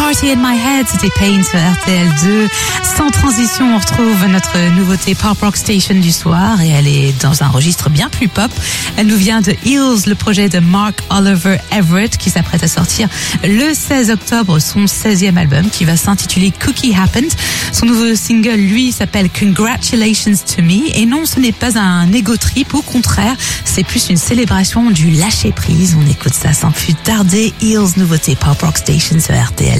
Party in My Head, c'était Pain sur RTL2. Sans transition, on retrouve notre nouveauté Pop Rock Station du soir et elle est dans un registre bien plus pop. Elle nous vient de Hills, le projet de Mark Oliver Everett qui s'apprête à sortir le 16 octobre son 16e album qui va s'intituler Cookie Happened. Son nouveau single, lui, s'appelle Congratulations to Me et non, ce n'est pas un ego trip, au contraire, c'est plus une célébration du lâcher prise. On écoute ça sans plus tarder. Hills, nouveauté Pop Rock Station sur RTL.